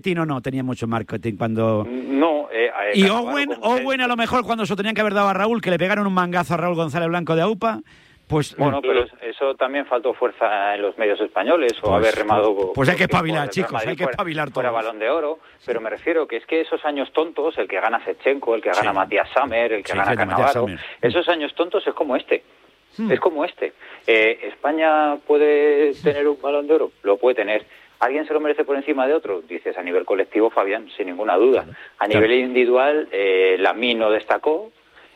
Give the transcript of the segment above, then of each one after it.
Tino no tenía mucho marketing cuando... No. Y Owen a lo mejor cuando se lo tenían que haber dado a Raúl, que le pegaron un mangazo a Raúl González Blanco de AUPA, pues... Bueno, pero eso también faltó fuerza en los medios españoles, o haber remado... Pues hay que espabilar, chicos, hay que espabilar todo. Fuera Balón de Oro, pero me refiero que es que esos años tontos, el que gana Shevchenko, el que gana Matías Sammer, el que gana Cannavaro, esos años tontos es como este. Es como este. ¿España puede tener un Balón de Oro? Lo puede tener. ¿Alguien se lo merece por encima de otro? Dices, a nivel colectivo, Fabián, sin ninguna duda. A nivel individual, Lamine no destacó,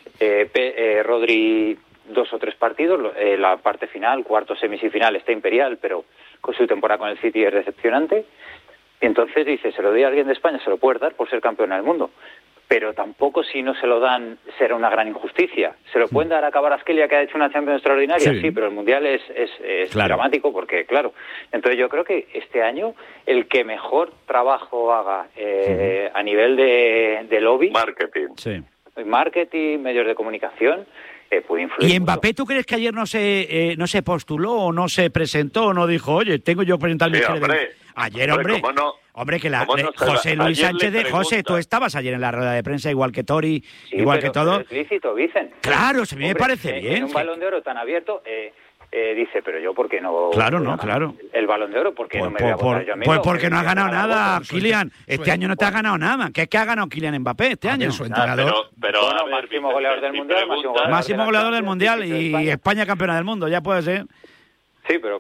Rodri 2 o 3 partidos, la parte final, cuarto, semifinal, está imperial, pero con su temporada con el City es decepcionante. Y entonces dices, se lo doy a alguien de España, se lo puede dar por ser campeona del mundo. Pero tampoco, si no se lo dan, será una gran injusticia. ¿Se lo pueden dar a Kvaratskhelia, que ha hecho una Champions extraordinaria? Sí, pero el Mundial es dramático porque, claro. Entonces yo creo que este año el que mejor trabajo haga a nivel de lobby... Marketing, medios de comunicación... puede influir. ¿Y Mbappé, tú crees que ayer no se postuló o no se presentó o no dijo, oye, tengo yo que presentarme? Ayer, hombre. Hombre, que José Luis Sánchez de José, tú estabas ayer en la rueda de prensa, igual que Tori, igual que todo. Es lícito, Vicen. Claro, a mí me parece bien. En un Balón de Oro tan abierto, dice, pero yo, ¿por qué no? Claro. El Balón de Oro, ¿por qué no me voy a votar yo a mí? Pues porque no has ganado nada, Kylian. Este año no te has ganado nada. ¿Qué es que ha ganado Kylian Mbappé este año? Su entrenador. Pero máximo goleador del Mundial. Máximo goleador del Mundial y España campeona del mundo, ya puede ser. Sí, pero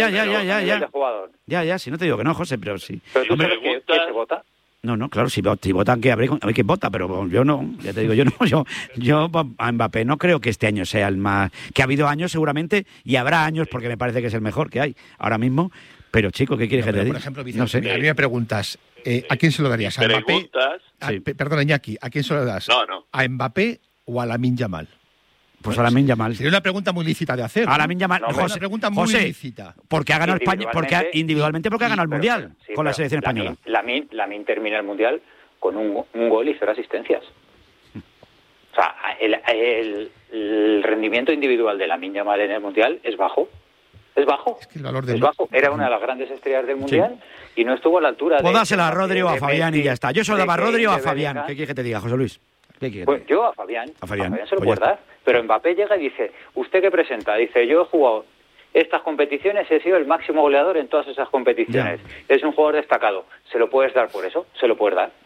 Ya, si no te digo que no, José, pero sí. ¿Pero tú sabes que se vota? No, claro, si votan que hay que vota, pero yo no, ya te digo, yo a Mbappé no creo que este año sea el más... Que ha habido años seguramente, y habrá años porque me parece que es el mejor que hay ahora mismo, pero chico, ¿qué quieres que te diga? Por ejemplo, Vicente, no sé. A mí me preguntas, ¿a quién se lo darías? ¿A Mbappé? Perdona, Iñaki, ¿a quién se lo das? No. ¿A Mbappé o a Lamine Yamal? Pues a Lamine Yamal. Sería una pregunta muy lícita de hacer. A Lamine Yamal. Una pregunta muy lícita. Porque ha ganado España, individualmente porque ha ganado el Mundial con la selección española. Lamine termina el Mundial con un gol y 0 asistencias. O sea, el rendimiento individual de Lamine Yamal en el Mundial es bajo. Es bajo. Era una de las grandes estrellas del Mundial y no estuvo a la altura. Pues dásela a Rodri o a Fabián y ya está. Yo solo daba a Rodri o a Fabián. ¿Qué quieres que te diga, José Luis? Pues yo a Fabián se lo puedo dar. Pero Mbappé llega y dice, ¿usted qué presenta? Dice, yo he jugado estas competiciones, he sido el máximo goleador en todas esas competiciones. Es un jugador destacado. ¿Se lo puedes dar por eso? Se lo puedes dar.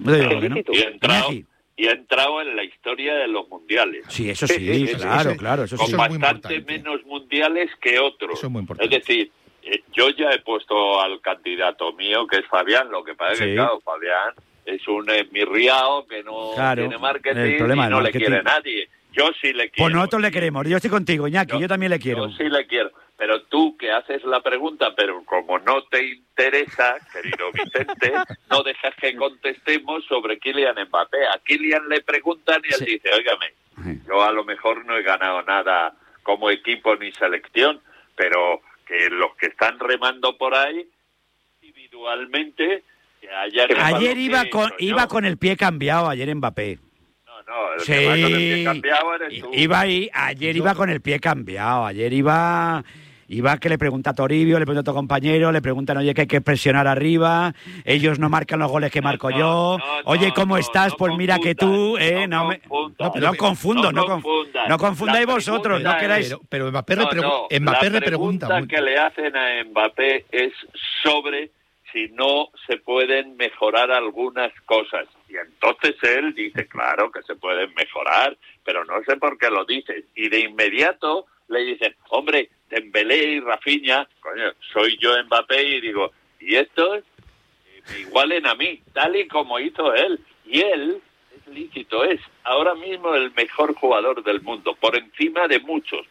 Y ha entrado en la historia de los mundiales. Sí, eso sí, claro. Eso con bastante menos mundiales que otros. Eso es muy importante. Es decir, yo ya he puesto al candidato mío, que es Fabián, lo que pasa es que, claro, Fabián es un mirriao que no tiene marketing y no le quiere nadie. Yo sí le quiero. Pues nosotros le queremos. Yo estoy contigo, Iñaki. Yo también le quiero. Yo sí le quiero. Pero tú que haces la pregunta, pero como no te interesa, querido Vicente, no dejas que contestemos sobre Kylian Mbappé. A Kylian le preguntan y él dice, óigame, yo a lo mejor no he ganado nada como equipo ni selección, pero que los que están remando por ahí, individualmente... Ayer iba con el pie cambiado, ayer Mbappé. El que va con el pie cambiado eres tú. Ayer iba con el pie cambiado, ayer iba que le pregunta a Toribio, le pregunta a tu compañero, le preguntan, oye, que hay que presionar arriba, ellos no marcan los goles que marco yo, oye, ¿cómo estás? Pues mira que tú, no confundáis vosotros, no queráis. Pero Mbappé le pregunta. La pregunta que le hacen a Mbappé es sobre si no se pueden mejorar algunas cosas. Y entonces él dice, claro que se pueden mejorar, pero no sé por qué lo dice. Y de inmediato le dicen, hombre, Dembélé y Rafinha, coño, soy yo Mbappé, y digo, y estos me igualen a mí, tal y como hizo él. Y él, es lícito, es ahora mismo el mejor jugador del mundo, por encima de muchos,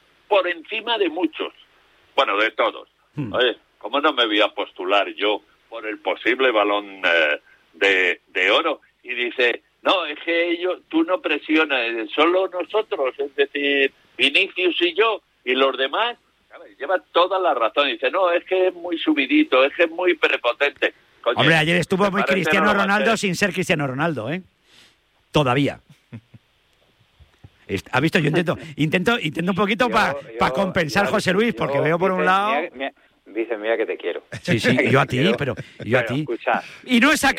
bueno, de todos. Oye, ¿cómo no me voy a postular yo por el posible Balón de Oro? Y dice, no, es que tú no presionas, solo nosotros, es decir, Vinicius y yo, y los demás, lleva toda la razón. Dice, no, es que es muy subidito, es que es muy prepotente. Coño, hombre, ayer estuvo muy Cristiano Ronaldo sin ser Cristiano Ronaldo, todavía. ¿Ha visto? Yo intento un poquito para compensar, José Luis, porque veo por un lado... Dice, mira que te quiero. Sí, yo a ti, pero yo a ti. Escucha, y no es